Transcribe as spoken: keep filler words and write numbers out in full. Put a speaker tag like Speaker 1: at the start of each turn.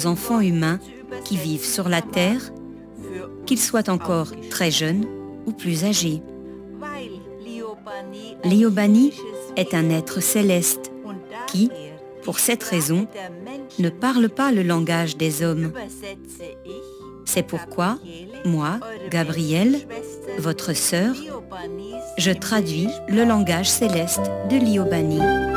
Speaker 1: aux enfants humains qui vivent sur la terre, qu'ils soient encore très jeunes ou plus âgés. Liobani est un être céleste qui, pour cette raison, ne parle pas le langage des hommes. C'est pourquoi, moi, Gabrielle, votre sœur, je traduis le langage céleste de Liobani.